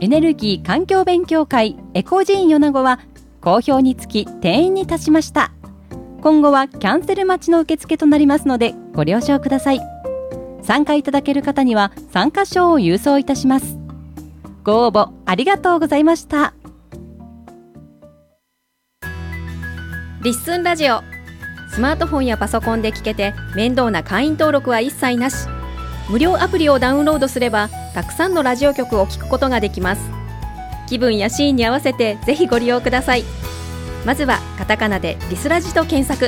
エネルギー環境勉強会エコジーン米子は好評につき定員に達しました。今後はキャンセル待ちの受付となりますのでご了承ください。参加いただける方には参加賞を郵送いたします。ご応募ありがとうございました。 リッスンラジオ、スマートフォンやパソコンで聞けて面倒な会員登録は一切なし。無料アプリをダウンロードすればたくさんのラジオ局を聞くことができます。気分やシーンに合わせてぜひご利用ください。まずはカタカナでリスラジと検索。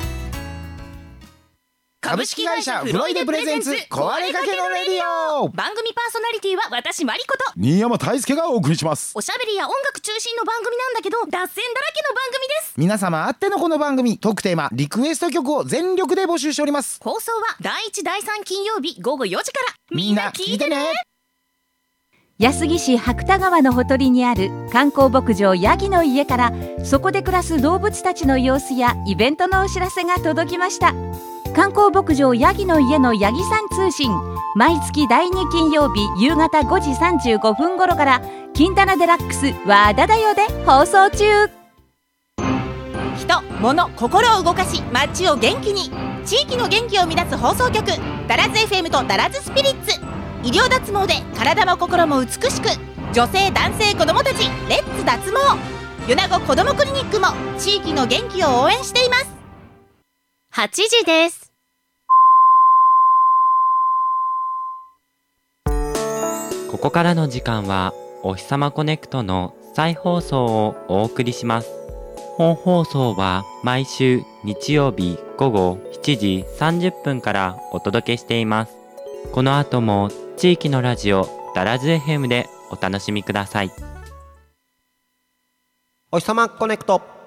株式会社フロイデプレゼンツ壊れかけのレディオ。 番組パーソナリティは私マリコと新山大輔がお送りします。 おしゃべりや音楽中心の番組なんだけど脱線だらけの番組です。 皆様あってのこの番組、トークテーマリクエスト曲を全力で募集しております。 放送は第1第3金曜日午後4時から。 みんな聞いてね。 安来市白田川のほとりにある観光牧場ヤギの家から、そこで暮らす動物たちの様子やイベントのお知らせが届きました。観光牧場ヤギの家のヤギさん通信、毎月第2金曜日夕方5時35分頃から金棚デラックスわーだだよで放送中。 人、物、心を動かし街を元気に、地域の元気を生み出す放送局、ダラズ FM とダラズスピリッツ。医療脱毛で体も心も美しく、女性男性子どもたちレッツ脱毛。米子子どもクリニックも地域の元気を応援しています。8時です。 ここからの時間はおひさまコネクトの再放送をお送りします。本放送は毎週日曜日午後7時30分からお届けしています。この後も地域のラジオダラズ FM でお楽しみください。 おひさまコネクト。